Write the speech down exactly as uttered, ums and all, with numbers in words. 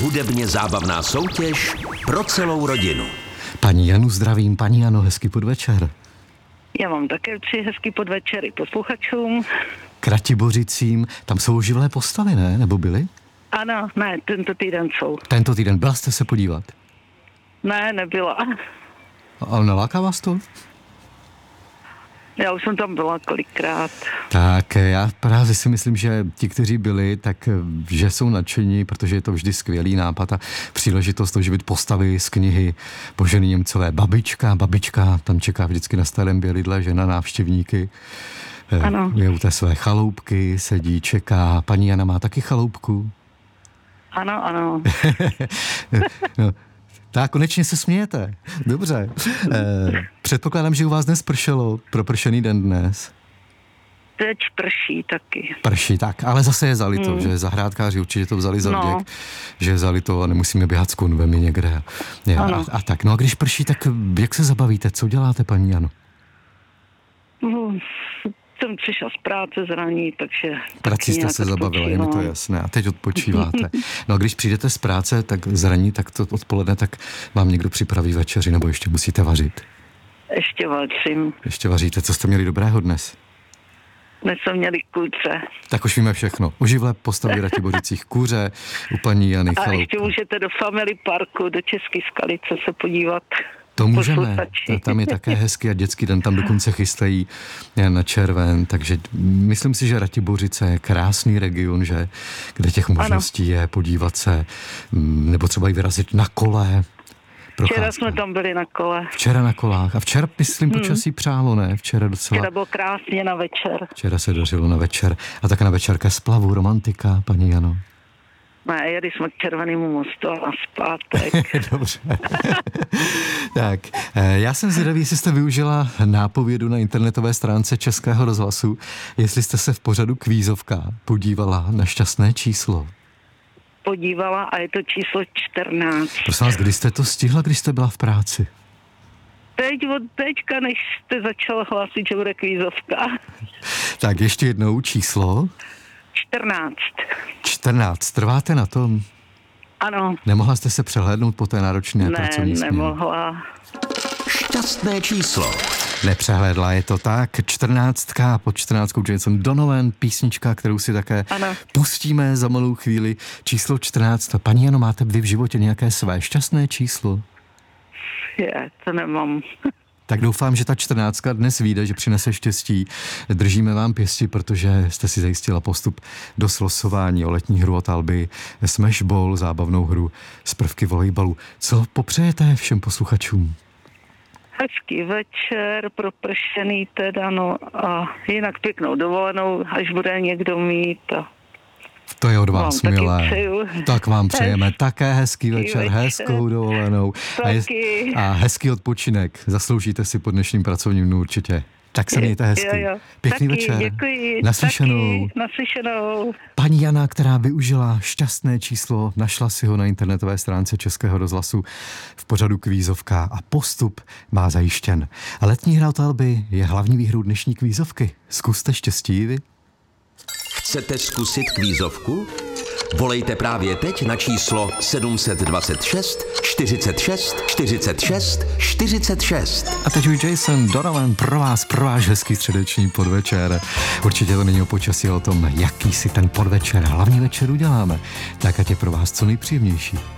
hudebně zábavná soutěž pro celou rodinu. Paní Janu zdravím. Paní Jano, hezký podvečer. Já mám také tři hezký podvečery posluchačům. K Ratibořicím, tam jsou živé postavy, ne? Nebo byly? Ano, ne, tento týden jsou. Tento týden, byla jste se podívat? Ne, nebyla. Ale naláká vás to? Já už jsem tam byla kolikrát. Tak já právě si myslím, že ti, kteří byli, tak že jsou nadšení, protože je to vždy skvělý nápad a příležitost oživit postavy z knihy Boženy Němcové. Babička, babička, tam čeká vždycky na Starém Bělidle, žena návštěvníky. Ano. Je u té své chaloupky, sedí, čeká. Paní Jana má taky chaloupku? Ano, ano. No. Tak, konečně se smějete. Dobře. Eh, předpokládám, že u vás dnes pršelo, propršený den dnes. Teď prší taky. Prší, tak, ale zase je zalito, hmm. že zahrádkáři určitě to vzali za no. vděk, že je zalito a nemusíme běhat s konvemi někde. Je, a, a tak, no a když prší, tak jak se zabavíte? Co děláte, paní Jano? Hmm. Jsem přišla z práce z raní, takže... Prací jste se zabavila, je mi to jasné. A teď odpočíváte. No a když přijdete z práce, tak z raní, tak to odpoledne, tak vám někdo připraví večeři, nebo ještě musíte vařit? Ještě vařím. Ještě vaříte. Co jste měli dobrého dnes? Dnes jsme měli kůře. Tak už víme všechno. O živlé postavy Ratibořicích, kůře, u paní Jany A chaloupka. ještě můžete do Family Parku, do České Skalice se podívat. To můžeme, tam je také hezký a dětský den, tam dokonce chystají na červen, takže myslím si, že Ratibořice je krásný region, že, kde těch možností ano. je podívat se, nebo třeba i vyrazit na kole. Procházka. Včera jsme tam byli na kole. Včera na kolách a včera, myslím, hmm. počasí přálo, ne? Včera docela. Včera bylo krásně na večer. Včera se dařilo na večer a tak na večer ke splavu, romantika, paní Jano. Ne, jeli jsme k Červenému mostu a zpátek. Dobře. Tak, já jsem zvědavý, jestli jste využila nápovědu na internetové stránce Českého rozhlasu, jestli jste se v pořadu Kvízovka podívala na šťastné číslo. Podívala a je to číslo čtrnáct. Prosím vás, kdy jste to stihla, když jste byla v práci? Teď od teďka, než jste začala hlásit, že bude Kvízovka. Tak ještě jednou číslo. čtrnáct. čtrnáct. Trváte na tom? Ano. Nemohla jste se přehlédnout po té náročné ne, pracovní směně? Ne, nemohla. Šťastné číslo. Nepřehlédla, je to tak. čtrnáctka, pod čtrnáctkou Jason Donovan, písnička, kterou si také ano. pustíme za malou chvíli. Číslo čtrnáct. Paní Jano, máte vy v životě nějaké své šťastné číslo? Je, to nemám. Tak doufám, že ta čtrnáctka dnes vyjde, že přinese štěstí. Držíme vám pěsti, protože jste si zajistila postup do slosování o letní hru od Alby Smash Ball, zábavnou hru z prvky volejbalu. Co popřejete všem posluchačům? Hezký večer, propršený teda, no a jinak pěknou dovolenou, až bude někdo mít. A... To je od vás, vám milé. Tak vám přejeme hezký také hezký večer, večer. hezkou dovolenou a, je, a hezký odpočinek. Zasloužíte si po dnešním pracovním dnu určitě. Tak se mějte hezky. Jo, jo. Pěkný taky, večer. Děkuji. Naslyšenou. Taky, naslyšenou. Paní Jana, která využila šťastné číslo, našla si ho na internetové stránce Českého rozhlasu v pořadu Kvízovka a postup má zajištěn. A letní hra od Alby je hlavní výhrou dnešní Kvízovky. Zkuste štěstí vy. Chcete zkusit kvízovku? Volejte právě teď na číslo sedm set dvacet šest čtyřicet šest čtyřicet šest čtyřicet šest. A teď už Jason Donovan pro vás, pro váš hezký středeční podvečer. Určitě to není o počasí, o tom, jaký si ten podvečer, hlavní večer uděláme. Tak ať je pro vás co nejpříjemnější.